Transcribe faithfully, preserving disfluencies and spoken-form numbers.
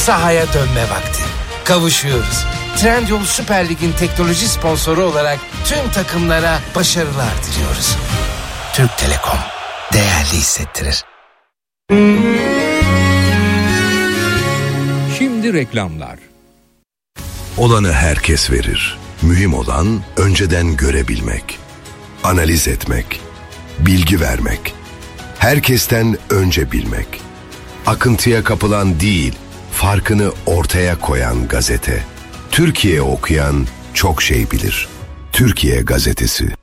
sahaya dönme vakti. Kavuşuyoruz. Trendyol Süper Lig'in teknoloji sponsoru olarak tüm takımlara başarılar diliyoruz. Türk Telekom değerli hissettirir. Şimdi reklamlar. Olanı herkes verir. Mühim olan önceden görebilmek, analiz etmek, bilgi vermek, herkesten önce bilmek. Akıntıya kapılan değil, farkını ortaya koyan gazete. Türkiye okuyan çok şey bilir. Türkiye Gazetesi.